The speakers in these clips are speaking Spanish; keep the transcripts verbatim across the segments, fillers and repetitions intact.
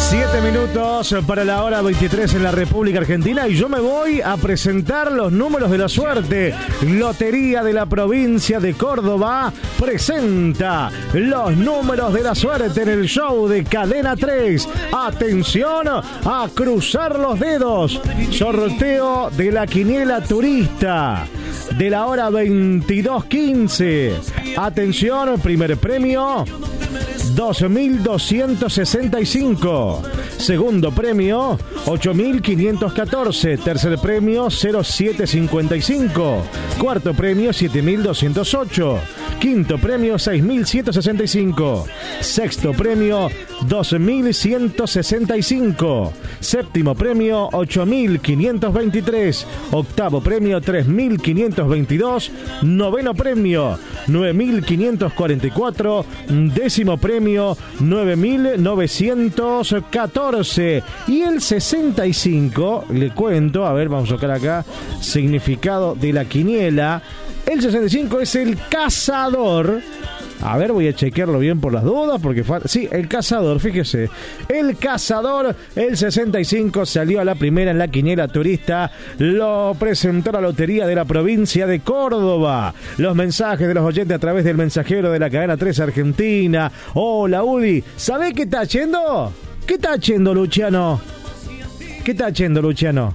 Siete minutos para la hora veintitrés en la República Argentina y yo me voy a presentar los números de la suerte. Lotería de la Provincia de Córdoba presenta los números de la suerte en el show de Cadena tres. Atención a cruzar los dedos. Sorteo de la quiniela turista de la hora veintidós quince. Atención, primer premio dos mil doscientos sesenta y cinco. Segundo premio, ocho mil quinientos catorce. Tercer premio, cero siete cincuenta y cinco. Cuarto premio, siete mil doscientos ocho. Quinto premio, seis mil ciento sesenta y cinco. Sexto premio, dos mil ciento sesenta y cinco. Séptimo premio, ocho mil quinientos veintitrés. Octavo premio, tres mil quinientos veintidós. Noveno premio, nueve mil quinientos cuarenta y cuatro. Décimo premio, nueve mil novecientos catorce. Y el sesenta y cinco, le cuento, a ver, vamos a buscar acá, significado de la quiniela. El sesenta y cinco es el cazador. A ver, voy a chequearlo bien por las dudas, porque fue... Sí, el cazador, fíjese. El cazador, el sesenta y cinco, salió a la primera en la quiniela turista. Lo presentó la Lotería de la Provincia de Córdoba. Los mensajes de los oyentes a través del mensajero de la Cadena tres Argentina. Hola, Uli. ¿Sabés qué está haciendo? ¿Qué está haciendo, Luciano? ¿Qué está haciendo, Luciano?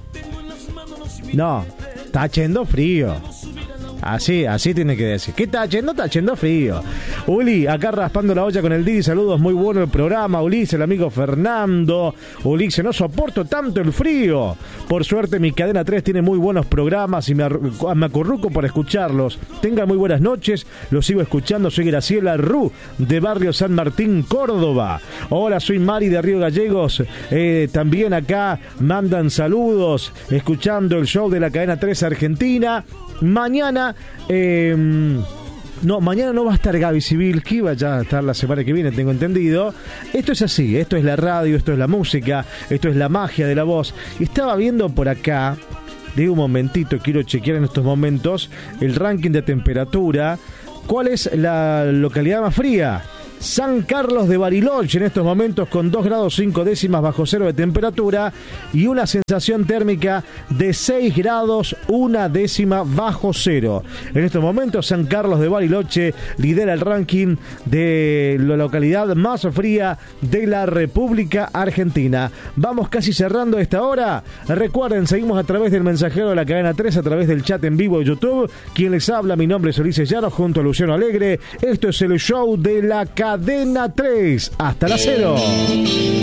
No, está haciendo frío. Así, así tiene que decir. ¿Qué está haciendo? Está haciendo frío. Uli, acá raspando la olla con el Didi. Saludos, muy bueno el programa. Ulises, el amigo Fernando. Ulises, no soporto tanto el frío. Por suerte, mi Cadena tres tiene muy buenos programas y me, me acurruco para escucharlos. Tenga muy buenas noches. Los sigo escuchando. Soy Graciela Ru, de Barrio San Martín, Córdoba. Hola, soy Mari de Río Gallegos. Eh, también acá mandan saludos, escuchando el show de la Cadena tres Argentina. Mañana, eh, no, mañana no va a estar Gaby Civilki, va ya a estar la semana que viene, tengo entendido. Esto es así, esto es la radio, esto es la música, esto es la magia de la voz. Estaba viendo por acá, digo un momentito, quiero chequear en estos momentos el ranking de temperatura. ¿Cuál es la localidad más fría? San Carlos de Bariloche en estos momentos con dos grados cinco décimas bajo cero de temperatura y una sensación térmica de seis grados una décima bajo cero. En estos momentos San Carlos de Bariloche lidera el ranking de la localidad más fría de la República Argentina. Vamos casi cerrando esta hora. Recuerden, seguimos a través del mensajero de la Cadena tres, a través del chat en vivo de YouTube. Quien les habla, mi nombre es Ulises Llano junto a Luciano Alegre. Esto es el show de la Cadena tres. Hasta la cero.